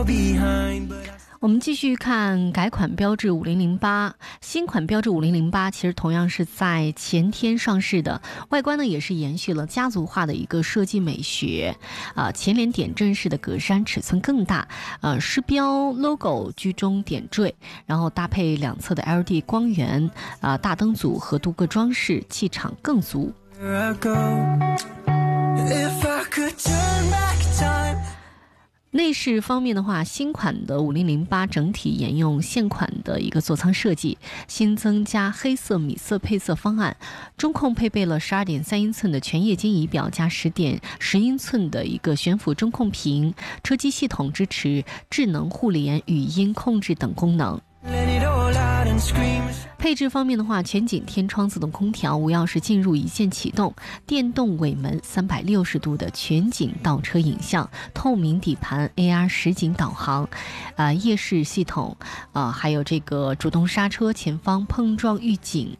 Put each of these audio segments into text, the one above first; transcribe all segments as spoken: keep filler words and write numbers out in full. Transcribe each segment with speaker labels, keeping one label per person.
Speaker 1: 我们继续看改款标致五零零八，新款标致五零零八其实同样是在前天上市的，外观呢也是延续了家族化的一个设计美学，啊、呃，前脸点阵式的格栅尺寸更大，呃，狮标 logo 居中点缀，然后搭配两侧的 L E D 光源，啊、呃，大灯组和镀铬装饰，气场更足。内饰方面的话，新款的五零零八整体沿用现款的一个座舱设计，新增加黑色米色配色方案，中控配备了 十二点三英寸的全液晶仪表加十点十英寸的一个悬浮中控屏，车机系统支持智能互联、语音控制等功能。配置方面的话，全景天窗自动空调，无钥匙进入一键启动，电动尾门，三百六十度的全景倒车影像，透明底盘 A R 实景导航，呃，夜视系统，呃，还有这个主动刹车、前方碰撞预警。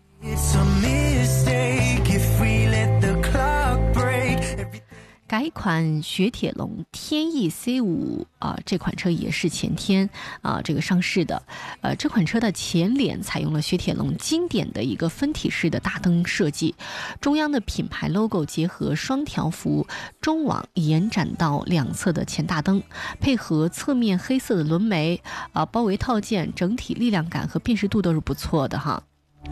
Speaker 1: 改款雪铁龙天翼 C 五 啊、呃，这款车也是前天啊、呃、这个上市的。呃，这款车的前脸采用了雪铁龙经典的一个分体式的大灯设计，中央的品牌 logo 结合双条幅中网延展到两侧的前大灯，配合侧面黑色的轮眉，啊、呃，包围套件，整体力量感和辨识度都是不错的哈。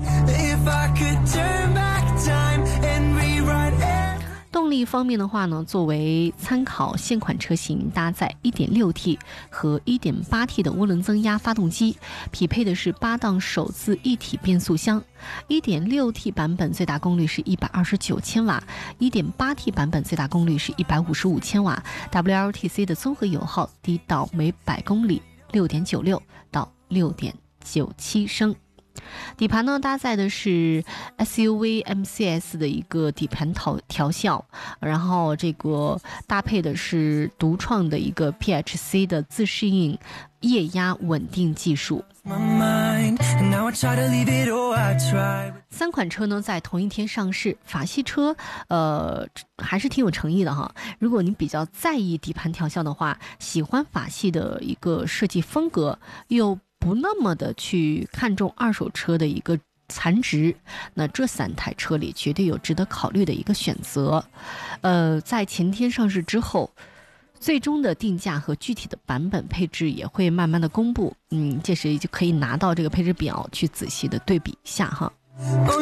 Speaker 1: 动力方面的话呢，作为参考，现款车型搭载 一点六 T 和 一点八 T 的涡轮增压发动机，匹配的是八档手自一体变速箱。一点六 T 版本最大功率是一百二十九千瓦， 一点八 T 版本最大功率是一百五十五千瓦， W L T C 的综合油耗低到每百公里 六点九六 到 六点九七升。底盘呢搭载的是 S U V M C S 的一个底盘调调校，然后这个搭配的是独创的一个 P H C 的自适应液压稳定技术。三款车呢在同一天上市，法系车呃还是挺有诚意的哈。如果你比较在意底盘调校的话，喜欢法系的一个设计风格，又不那么的去看重二手车的一个残值，那这三台车里绝对有值得考虑的一个选择。呃，在前天上市之后，最终的定价和具体的版本配置也会慢慢的公布，嗯，届时就可以拿到这个配置表去仔细的对比一下哈。